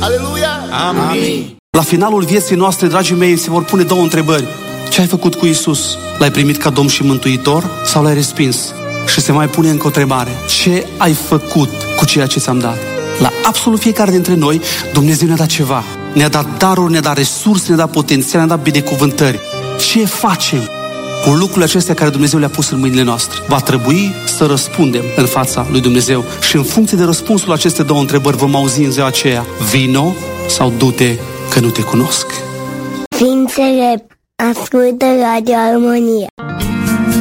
Aleluia! Amin. La finalul vieții noastre, dragii mei, se vor pune două întrebări. Ce ai făcut cu Iisus? L-ai primit ca Domn și Mântuitor sau l-ai respins? Și se mai pune încă o întrebare. Ce ai făcut cu ceea ce ți-am dat? La absolut fiecare dintre noi, Dumnezeu ne-a dat ceva. Ne-a dat daruri, ne-a dat resurse, ne-a dat potențial, ne-a dat binecuvântări. Ce facem cu lucrurile acestea care Dumnezeu le-a pus în mâinile noastre? Va trebui să răspundem în fața lui Dumnezeu. Și în funcție de răspunsul la aceste două întrebări vom auzi în ziua aceea: vino sau du-te că nu te cunosc. Fii înțelept, ascultă Radio Armonia.